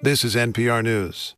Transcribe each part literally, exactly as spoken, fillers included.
This is N P R News.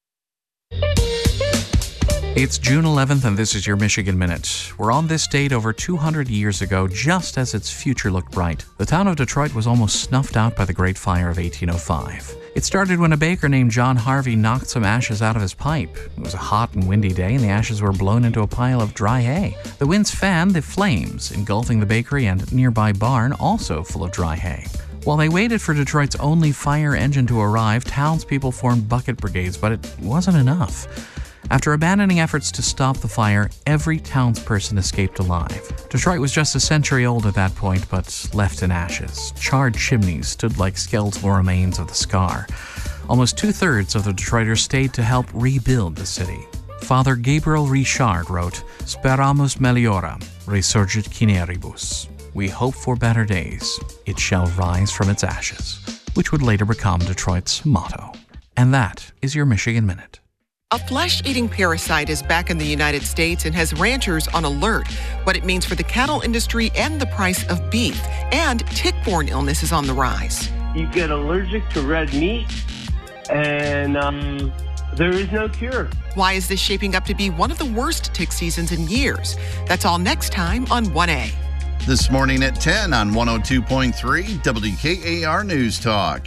It's June eleventh, and this is your Michigan Minute. We're on this date over two hundred years ago, just as its future looked bright. The town of Detroit was almost snuffed out by the Great Fire of eighteen oh five. It started when a baker named John Harvey knocked some ashes out of his pipe. It was a hot and windy day, and the ashes were blown into a pile of dry hay. The winds fanned the flames, engulfing the bakery and nearby barn, also full of dry hay. While they waited for Detroit's only fire engine to arrive, townspeople formed bucket brigades, but it wasn't enough. After abandoning efforts to stop the fire, every townsperson escaped alive. Detroit was just a century old at that point, but left in ashes. Charred chimneys stood like skeletal remains of the scar. Almost two-thirds of the Detroiters stayed to help rebuild the city. Father Gabriel Richard wrote, "Speramus meliora, resurgit cineribus." We hope for better days. It shall rise from its ashes, which would later become Detroit's motto. And that is your Michigan Minute. A flesh-eating parasite is back in the United States and has ranchers on alert. What it means for the cattle industry and the price of beef. And tick-borne illness is on the rise. You get allergic to red meat, and um, there is no cure. Why is this shaping up to be one of the worst tick seasons in years? That's all next time on one A. This morning at ten on one oh two point three W K A R News Talk.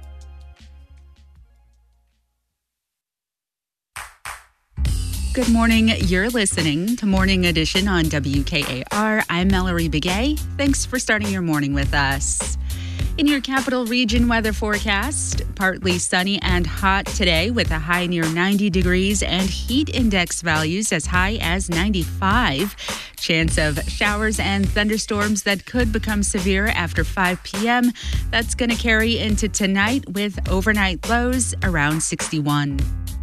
Good morning. You're listening to Morning Edition on W K A R. I'm Mallory Begay. Thanks for starting your morning with us. In your capital region weather forecast, partly sunny and hot today with a high near ninety degrees and heat index values as high as ninety-five. Chance of showers and thunderstorms that could become severe after five p.m. That's going to carry into tonight with overnight lows around sixty-one.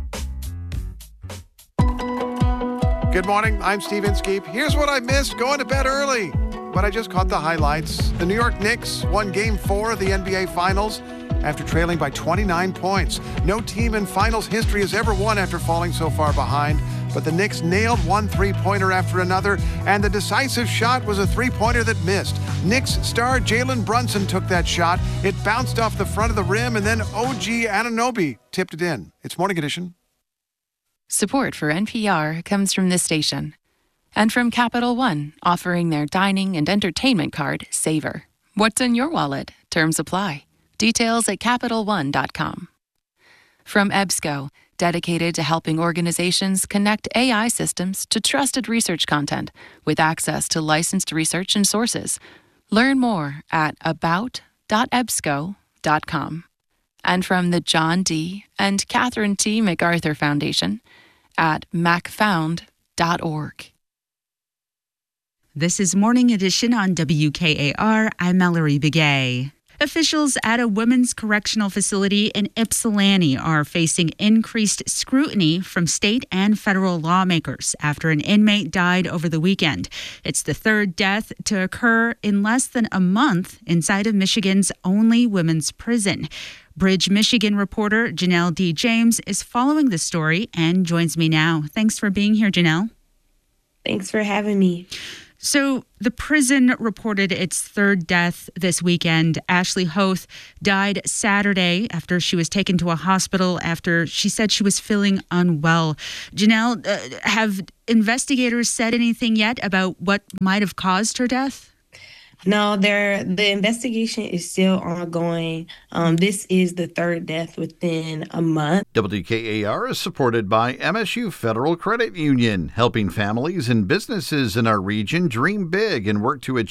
Good morning, I'm Steve Inskeep. Here's what I missed going to bed early, but I just caught the highlights. The New York Knicks won Game four of the N B A Finals after trailing by twenty-nine points. No team in Finals history has ever won after falling so far behind, but the Knicks nailed one three-pointer after another, and the decisive shot was a three-pointer that missed. Knicks star Jalen Brunson took that shot. It bounced off the front of the rim, and then O G Anunoby tipped it in. It's Morning Edition. Support for N P R comes from this station and from Capital One, offering their dining and entertainment card, Savor. What's in your wallet? Terms apply. Details at Capital One dot com. From EBSCO, dedicated to helping organizations connect A I systems to trusted research content with access to licensed research and sources. Learn more at about dot ebsco dot com. And from the John D. and Catherine T. MacArthur Foundation at mac found dot org. This is Morning Edition on W K A R. I'm Mallory Begay. Officials at a women's correctional facility in Ypsilanti are facing increased scrutiny from state and federal lawmakers after an inmate died over the weekend. It's the third death to occur in less than a month inside of Michigan's only women's prison. Bridge, Michigan reporter Janelle D. James is following the story and joins me now. Thanks for being here, Janelle. Thanks for having me. So the prison reported its third death this weekend. Ashley Hoth died Saturday after she was taken to a hospital after she said she was feeling unwell. Janelle, uh, have investigators said anything yet about what might have caused her death? No, there. The investigation is still ongoing. Um, this is the third death within a month. W K A R is supported by M S U Federal Credit Union, helping families and businesses in our region dream big and work to achieve